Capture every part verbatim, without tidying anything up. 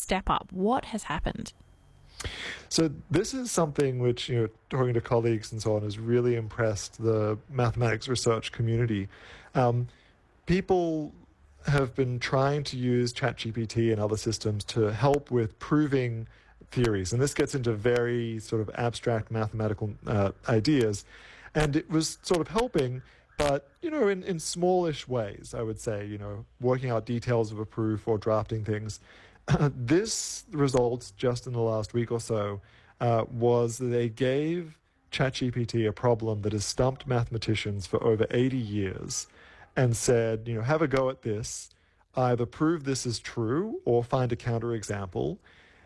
step up. What has happened? So this is something which, you know, talking to colleagues and so on, has really impressed the mathematics research community. Um, people have been trying to use ChatGPT and other systems to help with proving theories. And this gets into very sort of abstract mathematical uh, ideas. And it was sort of helping, but, you know, in, in smallish ways, I would say, you know, working out details of a proof or drafting things. Uh, this result, just in the last week or so, uh, was that they gave ChatGPT a problem that has stumped mathematicians for over eighty years and said, you know, have a go at this, either prove this is true or find a counterexample.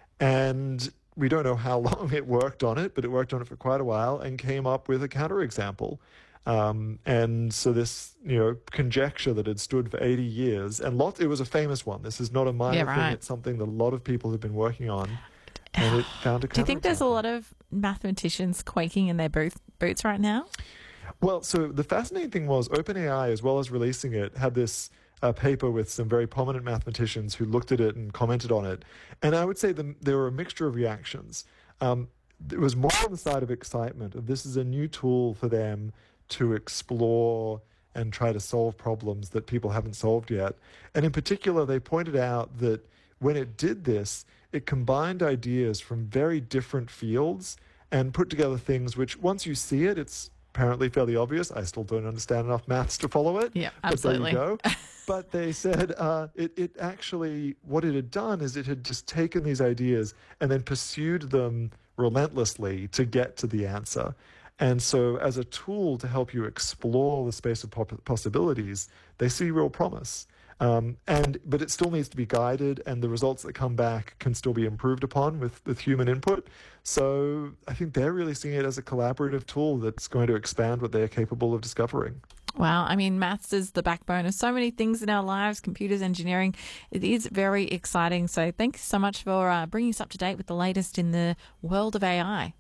And we don't know how long it worked on it, but it worked on it for quite a while and came up with a counterexample. Um, and so this, you know, conjecture that had stood for eighty years, and lots, it was a famous one. This is not a minor Yeah, right. thing. It's something that a lot of people have been working on, and it found a counterexample. Do you think there's a lot of mathematicians quaking in their booth, boots right now? Well, so the fascinating thing was OpenAI, as well as releasing it, had this uh, paper with some very prominent mathematicians who looked at it and commented on it. And I would say the, there were a mixture of reactions. Um, it was more on the side of excitement. Of this is a new tool for them to explore and try to solve problems that people haven't solved yet. And in particular, they pointed out that when it did this, it combined ideas from very different fields and put together things which, once you see it, it's apparently fairly obvious. I still don't understand enough maths to follow it. Yeah, absolutely. But there you go. But they said uh, it, it actually, what it had done is it had just taken these ideas and then pursued them relentlessly to get to the answer. And so as a tool to help you explore the space of pop- possibilities, they see real promise. Um, and but it still needs to be guided, and the results that come back can still be improved upon with, with human input. So I think they're really seeing it as a collaborative tool that's going to expand what they're capable of discovering. Wow. I mean, maths is the backbone of so many things in our lives, computers, engineering. It is very exciting. So thanks so much for uh, bringing us up to date with the latest in the world of A I.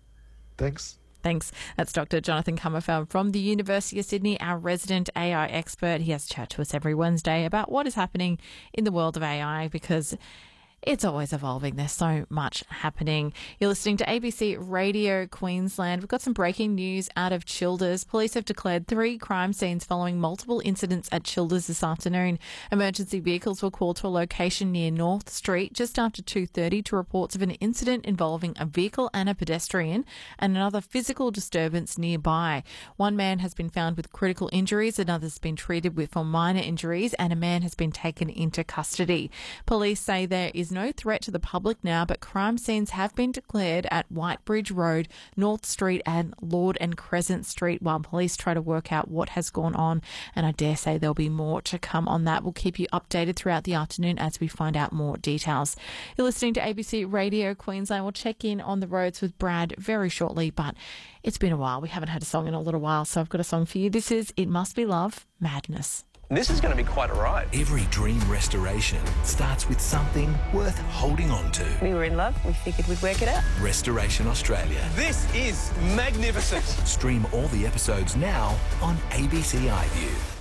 Thanks. Thanks. That's Doctor Jonathan Comerfeld from the University of Sydney, our resident A I expert. He has a chat to us every Wednesday about what is happening in the world of A I, because it's always evolving. There's so much happening. You're listening to A B C Radio Queensland. We've got some breaking news out of Childers. Police have declared three crime scenes following multiple incidents at Childers this afternoon. Emergency vehicles were called to a location near North Street just after two thirty to reports of an incident involving a vehicle and a pedestrian and another physical disturbance nearby. One man has been found with critical injuries, another's been treated with for minor injuries, and a man has been taken into custody. Police say there is no threat to the public now, but crime scenes have been declared at Whitebridge Road, North Street and Lord and Crescent Street while police try to work out what has gone on, and I dare say there'll be more to come on that. We'll keep you updated throughout the afternoon as we find out more details. You're listening to A B C Radio Queensland. We'll check in on the roads with Brad very shortly, but it's been a while. We haven't had a song in a little while, so I've got a song for you. This is It Must Be Love, Madness. This is going to be quite a ride. Every dream restoration starts with something worth holding on to. We were in love. We figured we'd work it out. Restoration Australia. This is magnificent. Stream all the episodes now on A B C iView.